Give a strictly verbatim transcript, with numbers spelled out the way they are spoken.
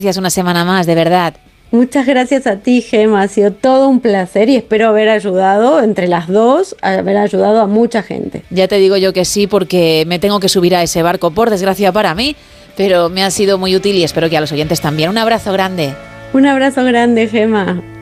Gracias una semana más, de verdad. Muchas gracias a ti, Gema. Ha sido todo un placer y espero haber ayudado, entre las dos, haber ayudado a mucha gente. Ya te digo yo que sí, porque me tengo que subir a ese barco, por desgracia para mí, pero me ha sido muy útil y espero que a los oyentes también. Un abrazo grande. Un abrazo grande, Gema.